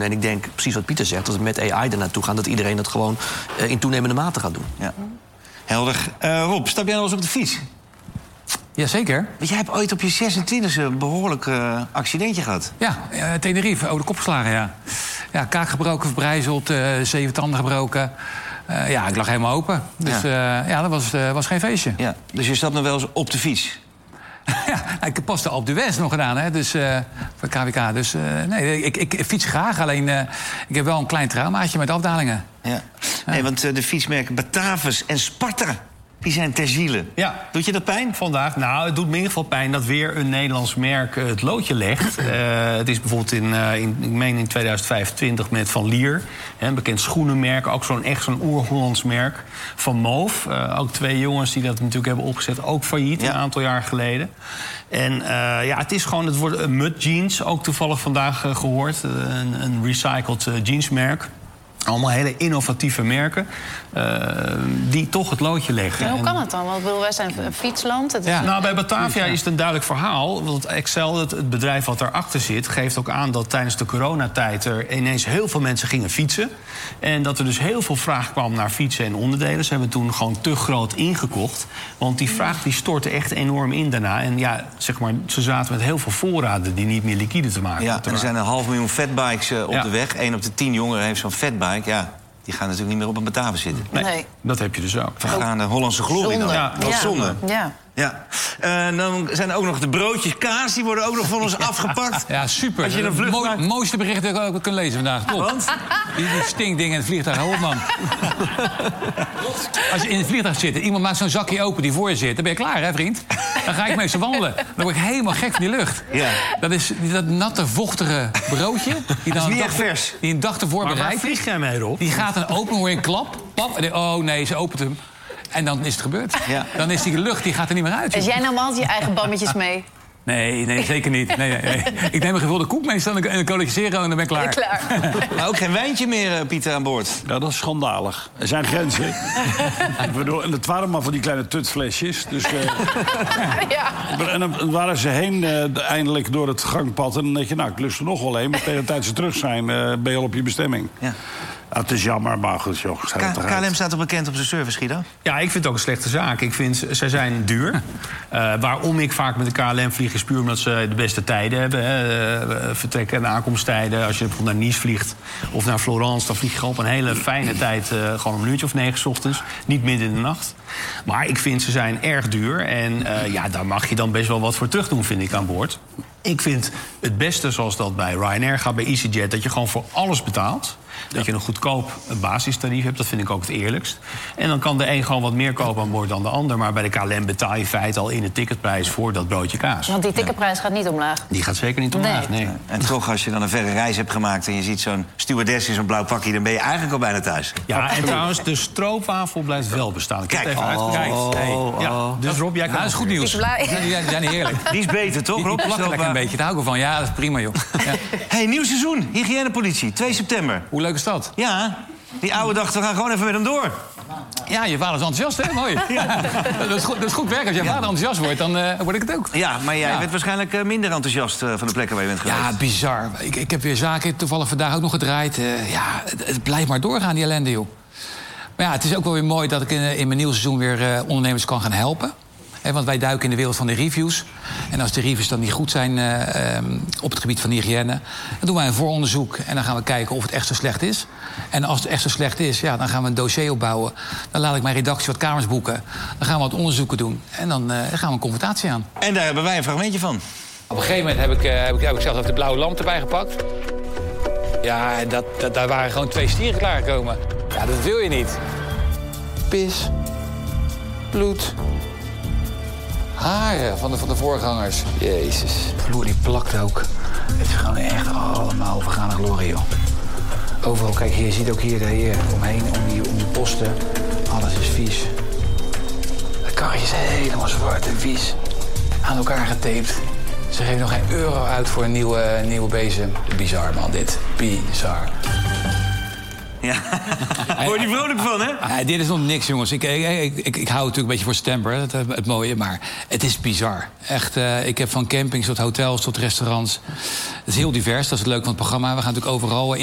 En ik denk, precies wat Pieter zegt, dat we met AI er naartoe gaan... dat iedereen dat gewoon in toenemende mate gaat doen. Ja. Helder. Rob, stap jij nou eens op de fiets? Jazeker. Want jij hebt ooit op je 26e een behoorlijk accidentje gehad. Ja, Tenerife, over de kop geslagen, ja. Ja, kaak gebroken, verbrijzeld, 7 tanden gebroken. Ja, ik lag helemaal open. Dus ja, dat was geen feestje. Ja, dus je stapt nog wel eens op de fiets? Ja, ik heb pas de Alpe d'Huez nog gedaan, hè, dus, voor KWK. Dus nee, ik fiets graag, alleen ik heb wel een klein traumaatje met afdalingen. Ja. Nee, want de fietsmerken Batavus en Sparta, die zijn ter ziele. Ja. Doet je dat pijn? Vandaag, nou, het doet me in ieder geval pijn dat weer een Nederlands merk het loodje legt. Het is bijvoorbeeld ik meen in 2025 met Van Lier, een bekend schoenenmerk, ook zo'n oer-Hollands merk. Van Moof, ook 2 jongens die dat natuurlijk hebben opgezet, ook failliet een aantal jaar geleden. En ja, het wordt Mud Jeans, ook toevallig vandaag gehoord, een recycled jeansmerk. Allemaal hele innovatieve merken die toch het loodje leggen. En hoe kan het dan? Want wij zijn een fietsland. Het is Nou, bij Batavia is het een duidelijk verhaal. Want Excel, het bedrijf wat erachter zit, geeft ook aan dat tijdens de coronatijd er ineens heel veel mensen gingen fietsen. En dat er dus heel veel vraag kwam naar fietsen en onderdelen. Ze hebben toen gewoon te groot ingekocht. Want die vraag die stortte echt enorm in daarna. En ja, zeg maar, ze zaten met heel veel voorraden die niet meer liquide te maken. Ja, en er zijn 500.000 fatbikes op de weg. 1 op de 10 jongeren heeft zo'n fatbike. Ja, die gaan natuurlijk niet meer op een Batavus zitten. Nee, dat heb je dus ook. Vergaande Hollandse glorie dan. Ja, dat is zonde. Ja. Ja. Dan zijn er ook nog de broodjes kaas, die worden ook nog van ons afgepakt. Ja, super. Als je een vlucht maakt. Het mooiste bericht dat ik ook kan lezen vandaag. Top. Want? Die stinkdingen in het vliegtuig. Hou op, man. Als je in het vliegtuig zit en iemand maakt zo'n zakje open die voor je zit, dan ben je klaar, hè, vriend? Dan ga ik mee wandelen. Dan word ik helemaal gek van die lucht. Ja. Dat is dat natte, vochtige broodje. Die dan niet echt vers. Die een dag ervoor Maar waar bereid vlieg is. jij mee, Rob? Die gaat dan open, hoor je een klap. Pap, en oh nee, ze opent hem. En dan is het gebeurd. Ja. Dan is die lucht, die gaat er niet meer uit. Dus jij nam altijd je eigen bammetjes mee? Nee, zeker niet. Nee. Ik neem een gevulde koek meestal en een colaatje zero en dan ben ik klaar. Klaar. Maar ook geen wijntje meer, Pieter, aan boord. Ja, dat is schandalig. Er zijn grenzen. Ik bedoel, en het waren maar van die kleine tutflesjes. Dus, Ja. en dan waren ze heen eindelijk door het gangpad. En dan denk je, nou, ik lust er nog wel een. Maar tegen de tijd ze terug zijn, ben je al op je bestemming. Ja. Ja, het is jammer, maar goed, joh. KLM staat er bekend op zijn service, Guido? Ja, ik vind het ook een slechte zaak. Ik vind, zij zijn duur. Waarom ik vaak met de KLM vlieg is puur omdat ze de beste tijden hebben. Vertrekken en aankomsttijden. Als je bijvoorbeeld naar Nice vliegt of naar Florence, dan vlieg je gewoon op een hele fijne tijd, gewoon een uurtje of 9 's ochtends. Niet midden in de nacht. Maar ik vind ze zijn erg duur. En ja, daar mag je dan best wel wat voor terug doen, vind ik, aan boord. Ik vind het beste, zoals dat bij Ryanair gaat, bij EasyJet, dat je gewoon voor alles betaalt. Dat je een goedkoop basistarief hebt, dat vind ik ook het eerlijkst. En dan kan de een gewoon wat meer kopen aan boord dan de ander. Maar bij de KLM betaal je in feite al in de ticketprijs voor dat broodje kaas. Want die ticketprijs gaat niet omlaag. Die gaat zeker niet omlaag, nee. En toch, als je dan een verre reis hebt gemaakt en je ziet zo'n stewardess in zo'n blauw pakje, dan ben je eigenlijk al bijna thuis. Ja, en trouwens, de stroopwafel blijft wel bestaan. Ik heb het even uitgerekend. Ja, dus Rob, jij kan... dat is goed nieuws. Die zijn heerlijk. Die is beter, toch, Rob? Die plakken lekker een beetje, daar hou ik wel van. Ja, dat is prima, joh. Ja. Hey, nieuw seizoen, Hygiënepolitie, 2 september. Hoe leuk is dat? Ja, die oude dacht, we gaan gewoon even met hem door. Ja, je vader is enthousiast, hè? Mooi. Ja. Dat is goed werk. Als je vader enthousiast wordt, dan word ik het ook. Ja, maar jij werd waarschijnlijk minder enthousiast van de plekken waar je bent geweest. Ja, bizar. Ik heb weer zaken toevallig vandaag ook nog gedraaid. Ja, het blijft maar doorgaan, die ellende, joh. Maar ja, het is ook wel weer mooi dat ik in mijn nieuwe seizoen weer ondernemers kan gaan helpen. Want wij duiken in de wereld van de reviews. En als de reviews dan niet goed zijn op het gebied van hygiëne, dan doen wij een vooronderzoek en dan gaan we kijken of het echt zo slecht is. En als het echt zo slecht is, ja, dan gaan we een dossier opbouwen. Dan laat ik mijn redactie wat kamers boeken. Dan gaan we wat onderzoeken doen. En dan gaan we een confrontatie aan. En daar hebben wij een fragmentje van. Op een gegeven moment heb ik zelf ook de blauwe lamp erbij gepakt. Ja, daar waren gewoon 2 stieren klaargekomen. Ja, dat wil je niet. Pis. Bloed. Haren van de voorgangers. Jezus. De vloer die plakt ook. Het is gewoon echt allemaal vergane glorie, joh. Overal, kijk, je ziet ook hier omheen, om die posten. Alles is vies. Het karretje is helemaal zwart en vies. Aan elkaar getaped. Ze geven nog geen euro uit voor een nieuwe bezem. Bizar, man, dit. Bizar. Ja, word je vrolijk van, hè? Ja, dit is nog niks, jongens. Ik hou natuurlijk een beetje voor Stamper, het mooie. Maar het is bizar. Echt, ik heb van campings tot hotels tot restaurants. Het is heel divers, dat is het leuke van het programma. We gaan natuurlijk overal